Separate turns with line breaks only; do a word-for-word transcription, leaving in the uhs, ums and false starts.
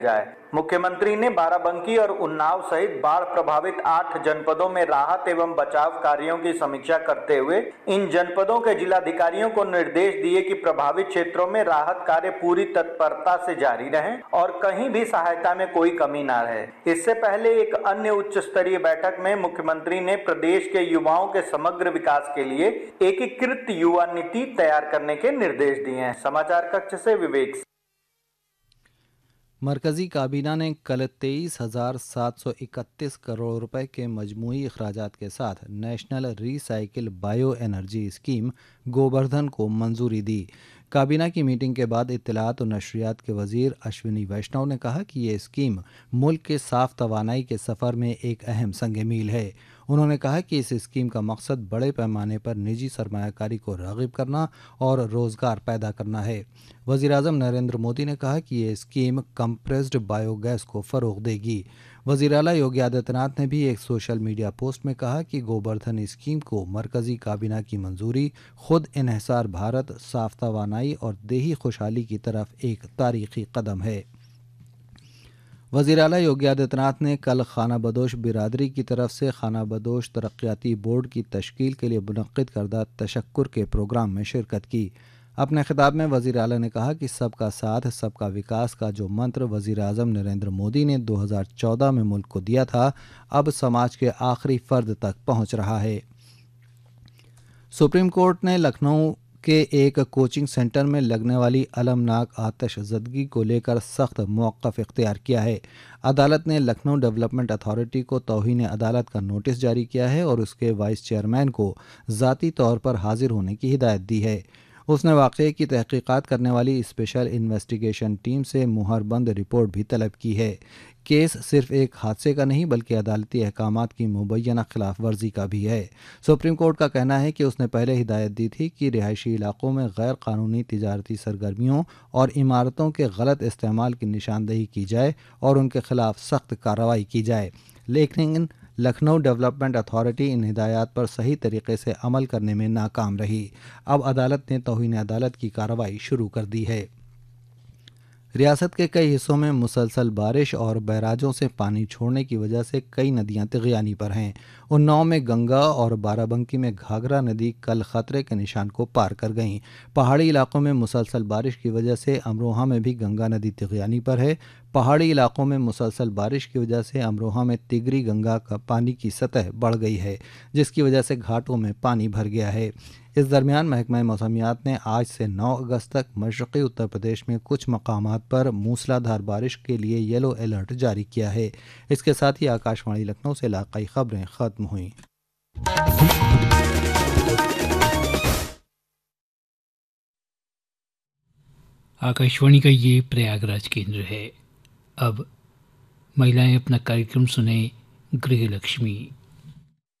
जाए। मुख्यमंत्री ने बाराबंकी और उन्नाव सहित बाढ़ प्रभावित आठ जनपदों में राहत एवं बचाव कार्यों की समीक्षा करते हुए इन जनपदों के जिलाधिकारियों को निर्देश दिए कि प्रभावित क्षेत्रों में राहत कार्य पूरी तत्परता से जारी रहें और कहीं भी सहायता में कोई कमी न रहे। इससे पहले एक अन्य उच्च स्तरीय बैठक में मुख्यमंत्री ने प्रदेश के युवाओं के समग्र विकास के लिए एकीकृत युवा नीति तैयार करने के निर्देश दिए हैं। समाचार कक्ष से विवेक।
मरकजी काबीना ने कल तेईस हजार सात सौ इकतीस करोड़ रुपए के मजमूई अखराजात के साथ national recycle bio energy scheme Govardhan को मंजूरी दी। काबीना की मीटिंग के बाद इत्तलात और नशरियात के वजीर अश्विनी वैष्णव ने कहा कि ये स्कीम मुल्क के साफ तवानाई के सफ़र में एक अहम संग मील है। उन्होंने कहा कि इस स्कीम का मकसद बड़े पैमाने पर निजी सरमायाकारी को राग़िब करना और रोज़गार पैदा करना है। वज़ीर-ए-आज़म नरेंद्र मोदी ने कहा कि ये स्कीम कंप्रेस्ड बायोगैस को फ़रोग़ देगी। वज़ीर आला योगी आदित्यनाथ ने भी एक सोशल मीडिया पोस्ट में कहा कि गोवर्धन स्कीम को मरकज़ी काबीना की मंजूरी खुद इन्हिसार भारत, साफ तवानाई और देही खुशहाली की तरफ एक तारीख़ी कदम है। वज़ीर आला योगी आदित्यनाथ ने कल खाना बदोश बिरादरी की तरफ से खाना बदोश तरक्याती बोर्ड की तश्कील के लिए मुनक़्क़िद करदा तशक्कुर के प्रोग्राम में शिरकत की। अपने खिताब में वज़ीर आला ने कहा कि सबका साथ सबका विकास का जो मंत्र वज़ीर आज़म नरेंद्र मोदी ने दो हज़ार चौदह में मुल्क को दिया था, अब समाज के आखिरी फ़र्द तक पहुंच रहा है। सुप्रीम कोर्ट ने लखनऊ के एक कोचिंग सेंटर में लगने वाली अलमनाक आतिशज़दगी को लेकर सख्त मौक़िफ़ इख्तियार किया है। अदालत ने लखनऊ डेवलपमेंट अथॉरिटी को तौहीन अदालत का नोटिस जारी किया है और उसके वाइस चेयरमैन को ज़ाती तौर पर हाजिर होने की हिदायत दी है। उसने वाक़ये की तहक़ीक़ात करने वाली स्पेशल इन्वेस्टिगेशन टीम से मुहरबंद रिपोर्ट भी तलब की है। केस सिर्फ एक हादसे का नहीं बल्कि अदालती अहकामात की मुबैना खिलाफ वर्जी का भी है। सुप्रीम कोर्ट का कहना है कि उसने पहले हिदायत दी थी कि रिहायशी इलाकों में गैर कानूनी तिजारती सरगर्मियों और इमारतों के गलत इस्तेमाल की निशानदेही की जाए और उनके खिलाफ सख्त कार्रवाई की जाए, लेकिन लखनऊ डेवलपमेंट अथॉरिटी इन हिदायत पर सही तरीके से अमल करने में नाकाम रही। अब अदालत ने तौहीन अदालत की कार्रवाई शुरू कर दी है। रियासत के कई हिस्सों में मुसलसल बारिश और बैराजों से पानी छोड़ने की वजह से कई नदियां तिग़यानी पर हैं। उन्नाव में गंगा और बाराबंकी में घाघरा नदी कल ख़तरे के निशान को पार कर गईं। पहाड़ी इलाकों में मुसलसल बारिश की वजह से अमरोहा में भी गंगा नदी तिग़यानी पर है। पहाड़ी इलाकों में मुसलसल बारिश की वजह से अमरोहा में तिगरी गंगा का पानी की सतह बढ़ गई है, जिसकी वजह से घाटों में पानी भर गया है। इस दरमियान महकमा मौसमियात ने आज से नौ अगस्त तक मशरक़ी उत्तर प्रदेश में कुछ मकामात पर मूसलाधार बारिश के लिए येलो अलर्ट जारी किया है। इसके साथ ही आकाशवाणी लखनऊ से इलाकाई खबरें ख़त्म हुईं।
आकाशवाणी का ये प्रयागराज केंद्र है। अब महिलाएं अपना कार्यक्रम सुने गृह लक्ष्मी।